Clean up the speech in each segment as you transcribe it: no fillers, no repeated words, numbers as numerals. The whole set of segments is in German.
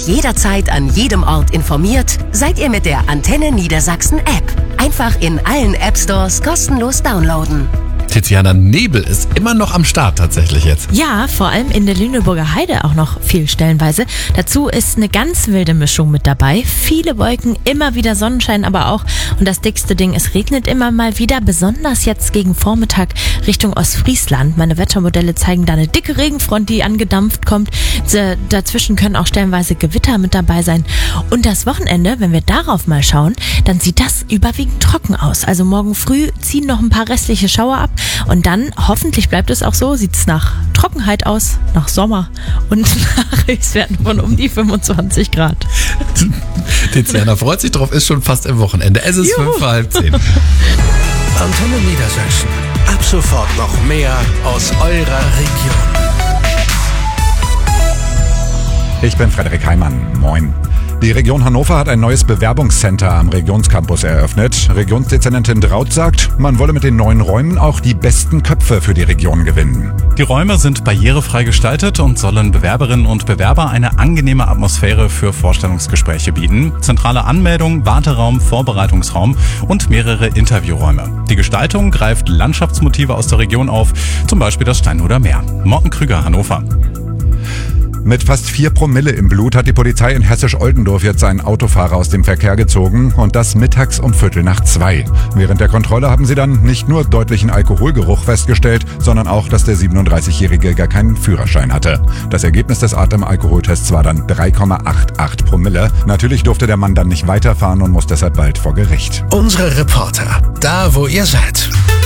jederzeit an jedem Ort informiert, seid ihr mit der Antenne Niedersachsen App. Einfach in allen App Stores kostenlos downloaden. Tiziana, Nebel ist immer noch am Start tatsächlich jetzt. Ja, vor allem in der Lüneburger Heide auch noch viel stellenweise. Dazu ist eine ganz wilde Mischung mit dabei. Viele Wolken, immer wieder Sonnenschein aber auch. Und das dickste Ding, es regnet immer mal wieder, besonders jetzt gegen Vormittag Richtung Ostfriesland. Meine Wettermodelle zeigen da eine dicke Regenfront, die angedampft kommt. Dazwischen können auch stellenweise Gewitter mit dabei sein. Und das Wochenende, wenn wir darauf mal schauen, dann sieht das überwiegend trocken aus. Also morgen früh ziehen noch ein paar restliche Schauer ab. Und dann, hoffentlich bleibt es auch so, sieht es nach Trockenheit aus, nach Sommer und nach Höchstwerten von um die 25 Grad. Tiziana freut sich drauf, ist schon fast im Wochenende. Es ist 5:30. Antenne Niedersachsen. Ab sofort noch mehr aus eurer Region. Ich bin Frederik Heimann. Moin. Die Region Hannover hat ein neues Bewerbungscenter am Regionscampus eröffnet. Regionsdezernentin Draut sagt, man wolle mit den neuen Räumen auch die besten Köpfe für die Region gewinnen. Die Räume sind barrierefrei gestaltet und sollen Bewerberinnen und Bewerber eine angenehme Atmosphäre für Vorstellungsgespräche bieten. Zentrale Anmeldung, Warteraum, Vorbereitungsraum und mehrere Interviewräume. Die Gestaltung greift Landschaftsmotive aus der Region auf, zum Beispiel das Steinhuder Meer. Morten Krüger, Hannover. Mit fast 4 Promille im Blut hat die Polizei in Hessisch-Oldendorf jetzt einen Autofahrer aus dem Verkehr gezogen und das mittags um 1:15. Während der Kontrolle haben sie dann nicht nur deutlichen Alkoholgeruch festgestellt, sondern auch, dass der 37-Jährige gar keinen Führerschein hatte. Das Ergebnis des Atemalkoholtests war dann 3,88 Promille. Natürlich durfte der Mann dann nicht weiterfahren und muss deshalb bald vor Gericht. Unsere Reporter, da wo ihr seid.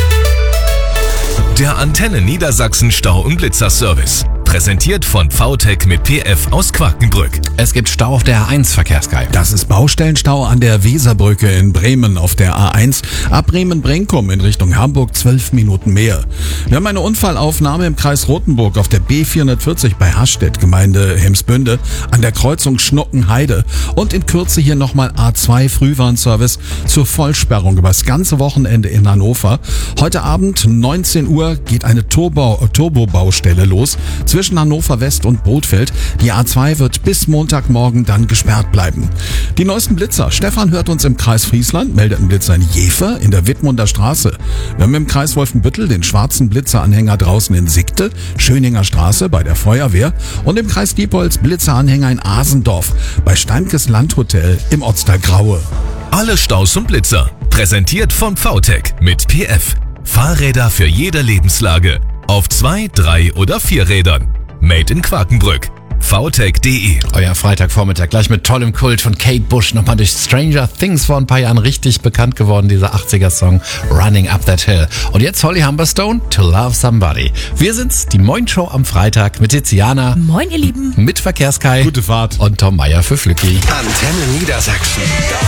Der Antenne Niedersachsen Stau- und Blitzerservice. Präsentiert von VTech mit PF aus Quakenbrück. Es gibt Stau auf der A1, Verkehrskai. Das ist Baustellenstau an der Weserbrücke in Bremen auf der A1. Ab Bremen-Brenkum in Richtung Hamburg 12 Minuten mehr. Wir haben eine Unfallaufnahme im Kreis Rothenburg auf der B440 bei Hastedt, Gemeinde Hemsbünde, an der Kreuzung Schnuckenheide. Und in Kürze hier nochmal A2 Frühwarnservice zur Vollsperrung über das ganze Wochenende in Hannover. Heute Abend 19 Uhr geht eine Turbobaustelle los zwischen Hannover West und Brodfeld. Die A2 wird bis Montagmorgen dann gesperrt bleiben. Die neuesten Blitzer. Stefan hört uns im Kreis Friesland, meldet einen Blitzer in Jever in der Wittmunder Straße. Wir haben im Kreis Wolfenbüttel den schwarzen Blitzeranhänger draußen in Sigte, Schöninger Straße bei der Feuerwehr und im Kreis Diepholz Blitzeranhänger in Asendorf bei Steimkes Landhotel im Ortsteil Graue. Alle Staus und Blitzer. Präsentiert von VTech mit PF. Fahrräder für jede Lebenslage. Auf 2, 3 oder 4 Rädern. Made in Quakenbrück. VTech.de. Euer Freitagvormittag gleich mit tollem Kult von Kate Bush. Nochmal durch Stranger Things vor ein paar Jahren richtig bekannt geworden, dieser 80er-Song Running Up That Hill. Und jetzt Holly Humberstone, To Love Somebody. Wir sind's, die Moin-Show am Freitag mit Tiziana. Moin, ihr Lieben. Mit Verkehrskai. Gute Fahrt. Und Tom Meyer für Flücki. Antenne Niedersachsen.